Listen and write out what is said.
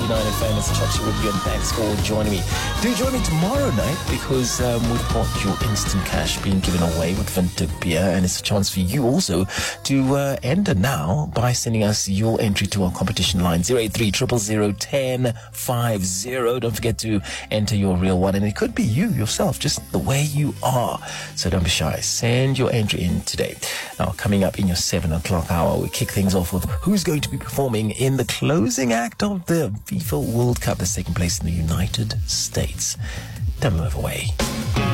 99 FM. It's Chachi with you, and thanks for joining me. Do join me tomorrow night because we've got your instant cash being given away with Vintopia, and it's a chance for you also to enter now by sending us your entry to our competition line 083 000 1050. Don't forget to enter your real one, and it could be you yourself, just the way you are. So don't be shy. Send your entry in today. Now, coming up in your 7 o'clock hour, we kick things off with who's going to be performing in the closing act of the FIFA World Cup that's taking place in the United States. Don't move away.